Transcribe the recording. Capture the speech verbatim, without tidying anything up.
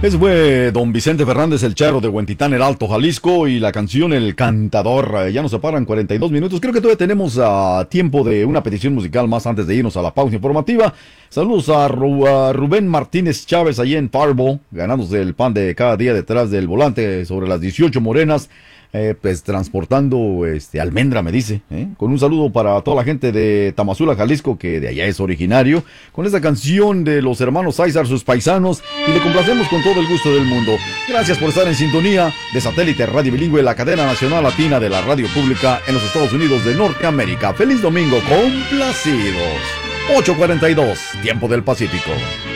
Ese fue don Vicente Fernández, el charro de Huentitán, el Alto Jalisco, y la canción El Cantador. Eh, Ya nos separan cuarenta y dos minutos. Creo que todavía tenemos ah, tiempo de una petición musical más antes de irnos a la pausa informativa. Saludos a, Ru- a Rubén Martínez Chávez, allí en Parbo, ganándose el pan de cada día detrás del volante sobre las dieciocho morenas. Eh, pues transportando este almendra, me dice, ¿eh? Con un saludo para toda la gente de Tamazula, Jalisco, que de allá es originario, con esta canción de los hermanos Aizar, sus paisanos, y le complacemos con todo el gusto del mundo. Gracias por estar en sintonía de Satélite Radio Bilingüe, la cadena nacional latina de la radio pública en los Estados Unidos de Norteamérica. Feliz domingo, complacidos. ocho cuarenta y dos, tiempo del Pacífico.